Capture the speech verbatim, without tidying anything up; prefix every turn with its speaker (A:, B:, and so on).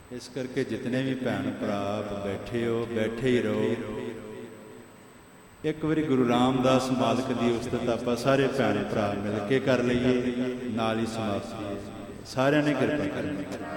A: ਇਸ ਕਰਕੇ ਜਿਤਨੇ ਵੀ ਭੈਣ ਭਰਾ ਆਪ ਬੈਠੇ ਹੋ, ਬੈਠੇ ਹੀ ਰਹੋ। ਇੱਕ ਵਾਰੀ ਗੁਰੂ ਰਾਮਦਾਸ ਮਾਲਕ ਦੀ ਉਸਤਤ ਆਪਾਂ ਸਾਰੇ ਭੈਣ ਭਰਾ ਮਿਲ ਕੇ ਕਰ ਲਈਏ, ਨਾਲ ਹੀ ਸਮਾਪਤੀ। ਸਾਰਿਆਂ ਨੇ ਕਿਰਪਾ ਕਰਨੀ।